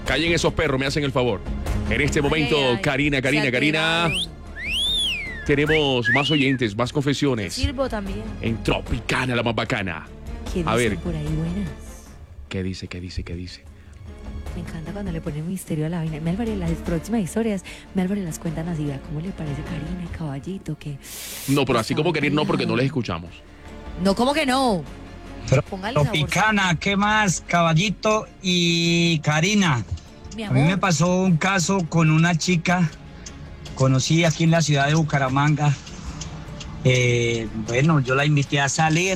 Callen esos perros, me hacen el favor. En este momento, Karina. Tenemos más oyentes, más confesiones. Sirvo también. En Tropicana, la más bacana. ¿Qué A ver. por ahí buenas? ¿Qué dice? Me encanta cuando le ponen misterio a la vaina. Me Álvarez, las próximas historias, me Álvarez las cuentan así. Vea cómo le parece Karina, el caballito, que... No, pero así como querer no, porque no les escuchamos. No, ¿cómo que no? Póngale Tropicana, ¿qué más? Caballito y Karina. Mi A amor. mí me pasó un caso con una chica, conocí aquí en la ciudad de Bucaramanga. Bueno, yo la invité a salir.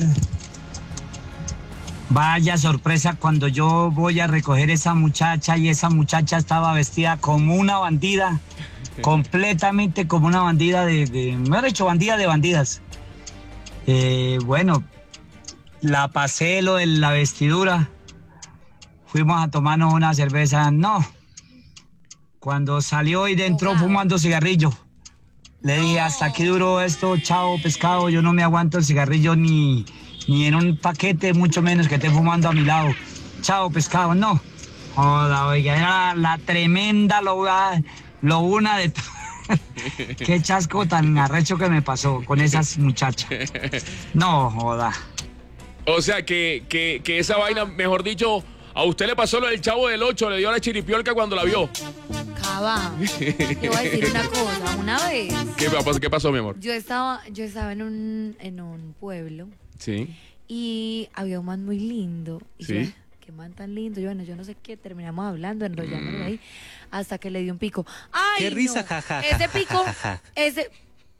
Vaya sorpresa cuando yo voy a recoger esa muchacha y esa muchacha estaba vestida como una bandida, completamente como una bandida mejor dicho, bandida de bandidas. Bueno, la pasé lo de la vestidura, fuimos a tomarnos una cerveza, no. Cuando salió y entró fumando cigarrillo, le dije, hasta aquí duró esto, chao pescado, yo no me aguanto el cigarrillo ni en un paquete, mucho menos que esté fumando a mi lado. Chao pescado, no. Joda, oiga, era la tremenda lobuna de... Qué chasco tan arrecho que me pasó con esas muchachas. No, joda. O sea, que esa vaina, mejor dicho, a usted le pasó lo del Chavo del 8, le dio la chiripiolca cuando la vio. Cava, te voy a decir una cosa. Una vez ¿Qué pasó, mi amor? yo estaba en un pueblo. Sí. Y había un man muy lindo. Y Sí. yo, qué man tan lindo. Yo no sé qué, terminamos hablando, enrollándonos ahí, hasta que le dio un pico. ¡Ay, Qué risa, no! jaja. Ese pico, ese...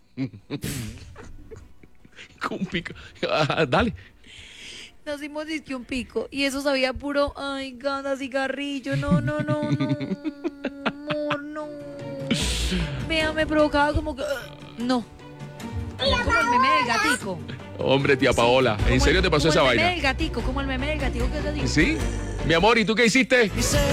Con un pico. Dale. Nos dimos disque un pico. Y eso sabía puro, ay, gana, cigarrillo. No. Amor, no. Vea, me provocaba como que... no. Como el meme del gatico. Hombre, tía Paola, ¿en serio te pasó esa Como el meme vaina? del gatico, como el meme del gatico que se dice. ¿Sí? Mi amor, ¿y tú qué hiciste?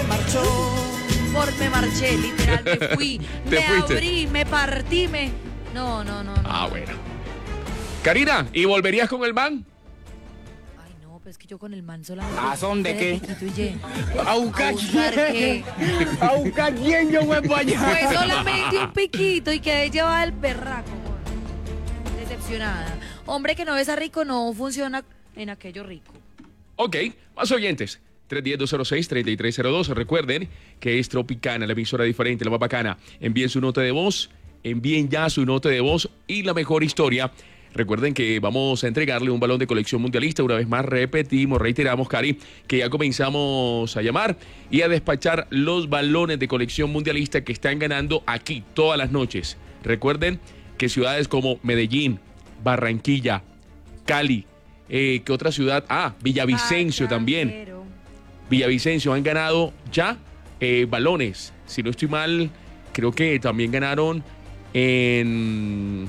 Me marché, literal, me fui. ¿Te me fuiste? abrí, me partí, No. Ah, bueno. Karina, ¿y volverías con el man? Ay, no, pues es que yo con el man solamente... ¿A dónde qué? ¿A buscar qué? ¿A buscar quién yo voy para allá? Fue solamente un piquito y quedé llevada al berraco. Decepcionada. Hombre que no besa rico no funciona en aquello rico. Ok, más oyentes. 310-206-3302. Recuerden que es Tropicana, la emisora diferente, la más bacana. Envíen su nota de voz, envíen ya su nota de voz y la mejor historia. Recuerden que vamos a entregarle un balón de colección mundialista. Una vez más reiteramos, Cari, que ya comenzamos a llamar y a despachar los balones de colección mundialista que están ganando aquí todas las noches. Recuerden que ciudades como Medellín, Barranquilla, Cali, ¿qué otra ciudad? Villavicencio también. Villavicencio han ganado ya balones. Si no estoy mal, creo que también ganaron ¿En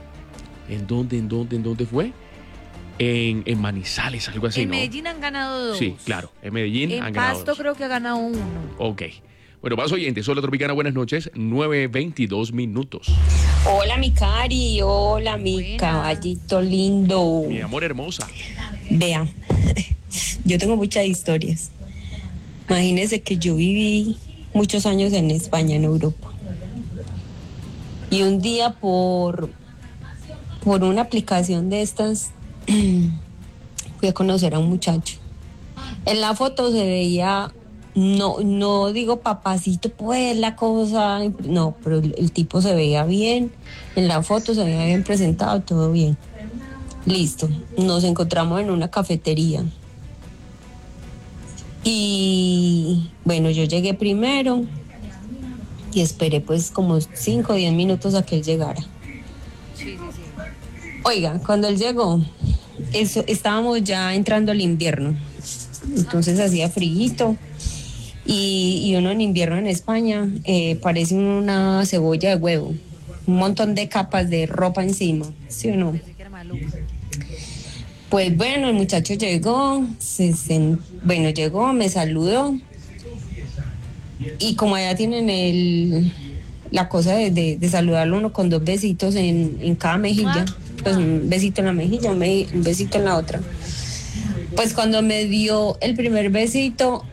dónde fue? En Manizales, algo así, en ¿no? Medellín han ganado 2. Sí, claro. En Medellín En han ganado Pasto 2. creo que ha ganado 1. Ok. Bueno, más oyentes. Hola, Tropicana, buenas noches. 9:22 minutos. Hola, mi Cari. Hola, mi Buena. caballito lindo. Mi amor hermosa. Vea, yo tengo muchas historias. Imagínese que yo viví muchos años en España, en Europa. Y un día por una aplicación de estas, fui a conocer a un muchacho. En la foto se veía, no digo papacito, pues la cosa, no, pero el tipo se veía bien. En la foto se veía bien presentado, todo bien. Listo, nos encontramos en una cafetería. Y bueno, yo llegué primero y esperé pues como 5 o 10 minutos a que él llegara. Sí. Oiga, cuando él llegó, estábamos ya entrando al invierno, entonces hacía frío y uno en invierno en España parece una cebolla de huevo, un montón de capas de ropa encima, ¿sí o no? Pensé que era maluco. Pues bueno, el muchacho llegó, llegó, me saludó y como allá tienen la cosa de saludarlo uno con 2 besitos en cada mejilla, pues un besito en la mejilla, un besito en la otra. Pues cuando me dio el primer besito,